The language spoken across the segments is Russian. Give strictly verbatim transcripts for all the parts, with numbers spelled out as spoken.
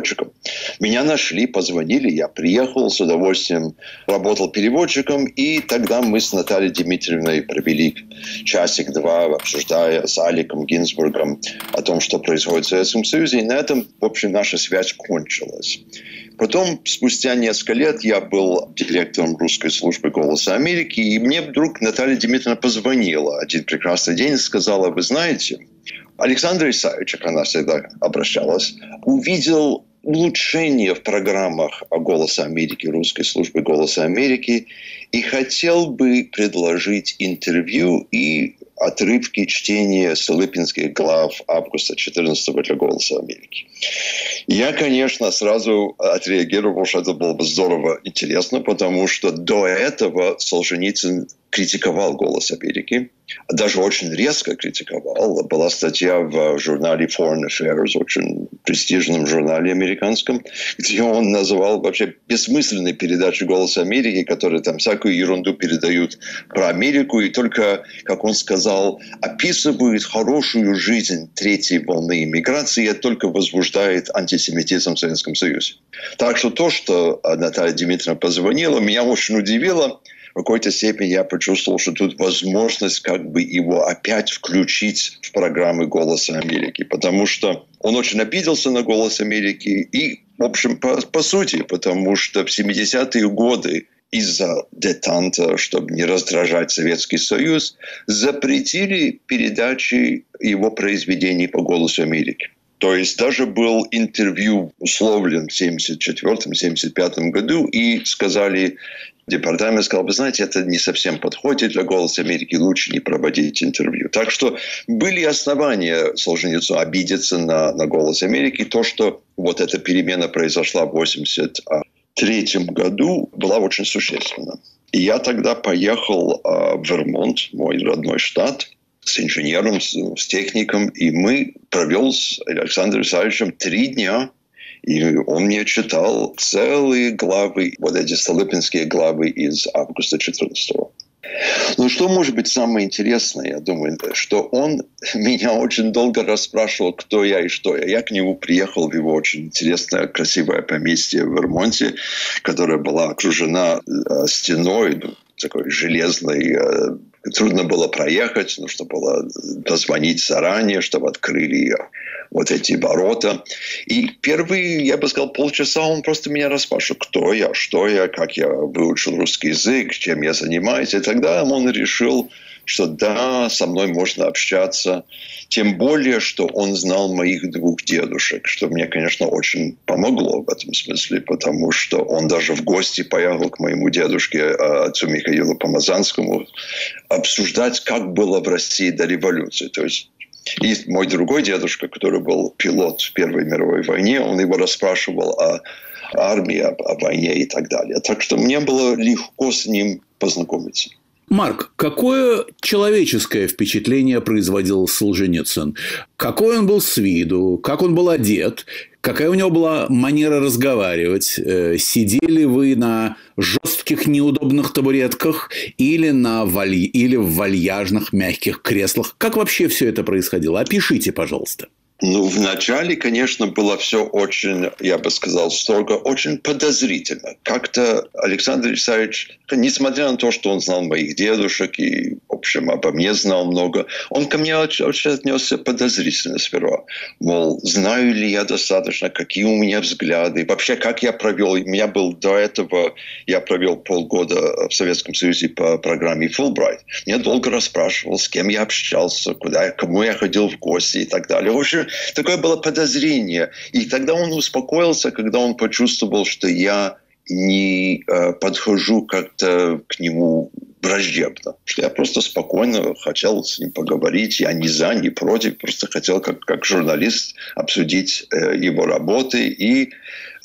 переводчиком. Меня нашли, позвонили, я приехал с удовольствием, работал переводчиком, и тогда мы с Натальей Дмитриевной провели часик-два, обсуждая с Аликом Гинзбургом о том, что происходит в Советском Союзе, и на этом, в общем, наша связь кончилась. Потом, спустя несколько лет, я был директором русской службы «Голоса Америки», и мне вдруг Наталья Дмитриевна позвонила один прекрасный день и сказала: вы знаете, Александр Исаевич, как она всегда обращалась, увидел улучшение в программах «Голоса Америки», русской службы «Голоса Америки», и хотел бы предложить интервью и отрывки чтения столыпинских глав августа четырнадцатого для «Голоса Америки». Я, конечно, сразу отреагировал, что это было бы здорово интересно, потому что до этого Солженицын критиковал «Голос Америки», даже очень резко критиковал. Была статья в журнале Foreign Affairs, очень престижном журнале американском, где он называл вообще бессмысленной передачей «Голос Америки», которые там всякую ерунду передают про Америку, и только, как он сказал, описывают хорошую жизнь третьей волны иммиграции, и это только возбуждает антисемитизм в Советском Союзе. Так что то, что Наталья Дмитриевна позвонила, меня очень удивило. В какой-то степени я почувствовал, что тут возможность как бы его опять включить в программы «Голоса Америки», потому что он очень обиделся на «Голос Америки» и, в общем, по, по сути, потому что в семидесятые годы из-за детанта, чтобы не раздражать Советский Союз, запретили передачи его произведений по «Голосу Америки». То есть даже был интервью условлен в семьдесят четвёртом — семьдесят пятом году, и сказали, департамент сказал: вы знаете, это не совсем подходит для «Голоса Америки», лучше не проводить интервью. Так что были основания Солженицыну обидеться на, на «Голос Америки». То, что вот эта перемена произошла в восемьдесят третьем году, была очень существенна. И я тогда поехал в Вермонт, мой родной штат, с инженером, с, с техником, и мы провел с Александром Исаевичем три дня, и он мне читал целые главы, вот эти столыпинские главы из августа четырнадцатого. Ну, что может быть самое интересное, я думаю, что он меня очень долго расспрашивал, кто я и что я. Я к нему приехал в его очень интересное, красивое поместье в Вермонте, которое была окружена э, стеной, такой железной, э, трудно было проехать, нужно было позвонить заранее, чтобы открыли вот эти ворота. И первые, я бы сказал, полчаса он просто меня расспрашивал, кто я, что я, как я выучил русский язык, чем я занимаюсь. И тогда он решил, что да, со мной можно общаться. Тем более, что он знал моих двух дедушек, что мне, конечно, очень помогло в этом смысле, потому что он даже в гости поехал к моему дедушке, отцу Михаилу Помазанскому, обсуждать, как было в России до революции. То есть и мой другой дедушка, который был пилот в Первой мировой войне, он его расспрашивал о армии, о, о войне и так далее. Так что мне было легко с ним познакомиться. Марк, какое человеческое впечатление производил Солженицын? Какой он был с виду? Как он был одет? Какая у него была манера разговаривать? Сидели вы на жестких неудобных табуретках или, на валь... или в вальяжных мягких креслах? Как вообще все это происходило? Опишите, пожалуйста. Ну, вначале, конечно, было все очень, я бы сказал, строго, очень подозрительно. Как-то Александр Исаевич, несмотря на то, что он знал моих дедушек и, в общем, обо мне знал много, он ко мне очень, очень отнесся подозрительно сперва. Мол, знаю ли я достаточно, какие у меня взгляды, вообще, как я провел. У меня был до этого, я провел полгода в Советском Союзе по программе Fulbright. Меня долго расспрашивал, с кем я общался, куда, кому я ходил в гости и так далее. В общем, такое было подозрение. И тогда он успокоился, когда он почувствовал, что я не э, подхожу как-то к нему враждебно. Что я просто спокойно хотел с ним поговорить. Я ни за, ни против. Просто хотел как, как журналист обсудить э, его работы. И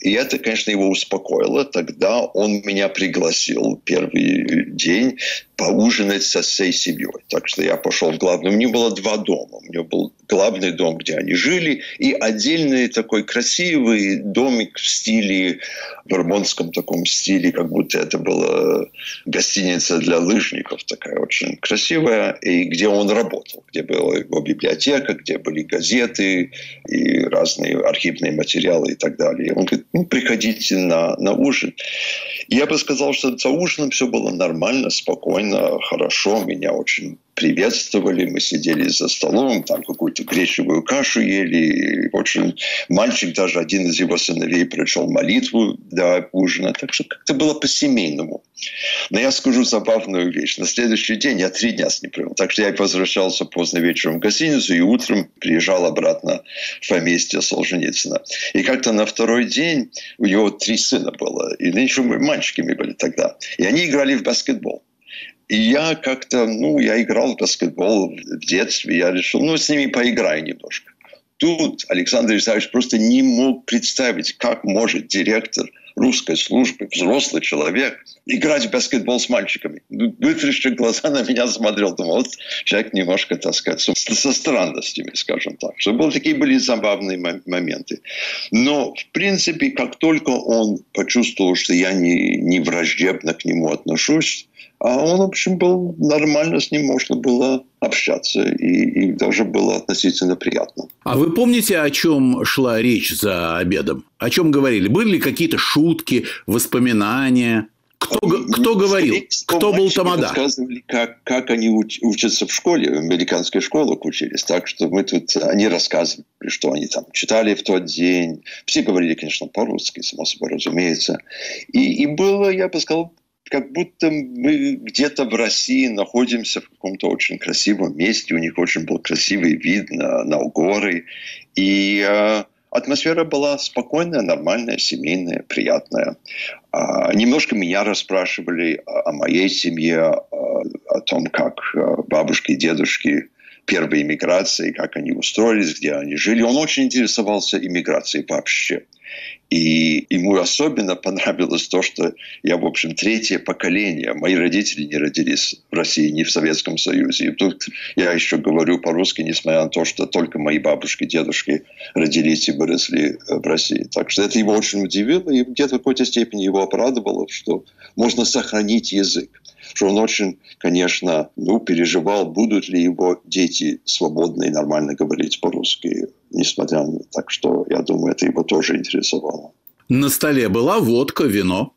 И это, конечно, его успокоило. Тогда он меня пригласил первый день поужинать со всей семьей. Так что я пошел в главный. У него было два дома. У него был главный дом, где они жили, и отдельный такой красивый домик в стиле, в вермонтском таком стиле, как будто это была гостиница для лыжников, такая очень красивая, и где он работал, где была его библиотека, где были газеты и разные архивные материалы и так далее. И он говорит, ну, приходите на, на ужин. И я бы сказал, что за ужином все было нормально, спокойно, хорошо. Меня очень приветствовали. Мы сидели за столом, там какую-то гречневую кашу ели. И очень мальчик, даже один из его сыновей, прочел молитву до ужина. Так что как-то было по-семейному. Но я скажу забавную вещь. На следующий день я три дня с ним провел. Так что я возвращался поздно вечером в гостиницу и утром приезжал обратно в поместье Солженицына. И как-то на второй день у него три сына было. И еще мы мальчиками были тогда. И они играли в баскетбол. И я как-то, ну, я играл в баскетбол в детстве. Я решил, ну, с ними поиграю немножко. Тут Александр Исаевич просто не мог представить, как может директор русской службы, взрослый человек, играть в баскетбол с мальчиками. Вытрящив глаза на меня смотрел, думал, вот человек немножко, так сказать, со странностями, скажем так. Что были, такие были забавные моменты. Но, в принципе, как только он почувствовал, что я не, не враждебно к нему отношусь, а он, в общем, был нормально, с ним можно было общаться, и, и даже было относительно приятно. А вы помните, о чем шла речь за обедом? О чем говорили? Были ли какие-то шутки, воспоминания? Кто, кто говорил? Кто был тамада? Рассказывали, как, как они уч, учатся в школе, в американской школе учились. Так что мы тут, они рассказывали, что они там читали в тот день. Все говорили, конечно, по-русски, само собой разумеется. И, и было, я бы сказал, как будто мы где-то в России находимся в каком-то очень красивом месте. У них очень был красивый вид на, на горы. И э, атмосфера была спокойная, нормальная, семейная, приятная. Э, немножко меня расспрашивали о, о моей семье, э, о том, как э, бабушки и дедушки первой иммиграции, как они устроились, где они жили. Он очень интересовался иммиграцией вообще. И ему особенно понравилось то, что я, в общем, третье поколение. Мои родители не родились в России, не в Советском Союзе. И тут я еще говорю по-русски, несмотря на то, что только мои бабушки, дедушки родились и выросли в России. Так что это его очень удивило, и где-то в какой-то степени его обрадовало, что можно сохранить язык. Что он очень, конечно, ну, переживал, будут ли его дети свободно и нормально говорить по-русски, несмотря на... Так что, я думаю, это его тоже интересовало. На столе была водка, вино?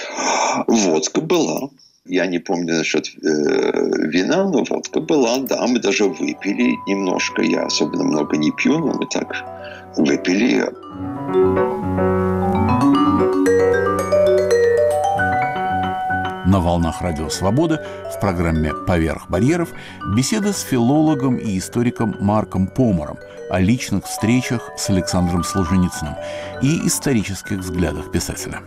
Водка была. Я не помню насчет э, вина, но водка была, да. Мы даже выпили немножко. Я особенно много не пью, но мы так выпили. На волнах Радио Свобода в программе «Поверх барьеров» беседа с филологом и историком Марком Помором о личных встречах с Александром Солженицыным и исторических взглядах писателя.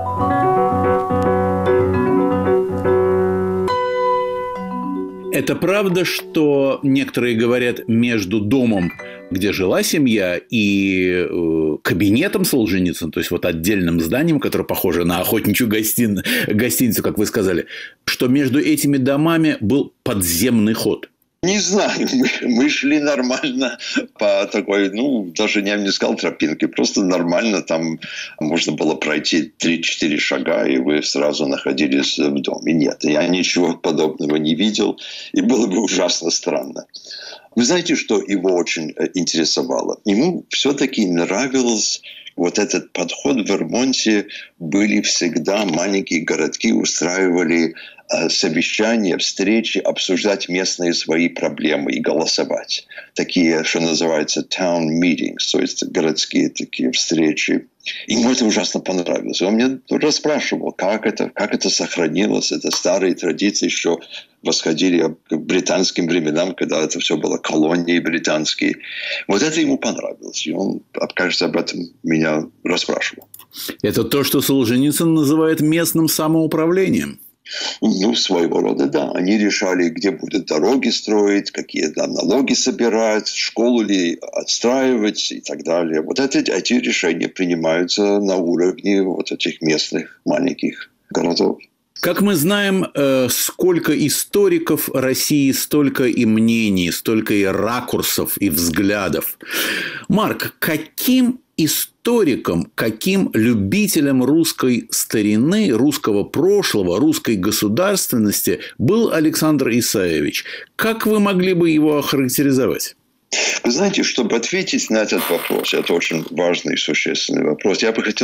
Это правда, что некоторые говорят, между домом, где жила семья, и э, кабинетом Солженицына, то есть вот отдельным зданием, которое похоже на охотничью гостин... гостиницу, как вы сказали, что между этими домами был подземный ход? Не знаю, мы, мы шли нормально по такой, ну, даже я не сказал тропинке, просто нормально там можно было пройти три-четыре шага, и вы сразу находились в доме. Нет, я ничего подобного не видел, и было бы ужасно странно. Вы знаете, что его очень интересовало? Ему все-таки нравилось вот этот подход в Вермонте. Были всегда маленькие городки, устраивали совещания, встречи, обсуждать местные свои проблемы и голосовать. Такие, что называется, town meetings, то есть городские такие встречи. Ему это ужасно понравилось. Он меня расспрашивал, как это, как это сохранилось. Это старые традиции, еще восходили к британским временам, когда это все было колонии британские. Вот это ему понравилось. И он, кажется, об этом меня расспрашивал. Это то, что Солженицын называет местным самоуправлением. Ну, своего рода, да. Они решали, где будут дороги строить, какие там налоги собирать, школу ли отстраивать и так далее. Вот это, эти решения принимаются на уровне вот этих местных маленьких городов. Как мы знаем, сколько историков России, столько и мнений, столько и ракурсов, и взглядов. Марк, каким историком, каким любителем русской старины, русского прошлого, русской государственности был Александр Исаевич? Как вы могли бы его охарактеризовать? Вы знаете, чтобы ответить на этот вопрос, это очень важный и существенный вопрос, я бы хотел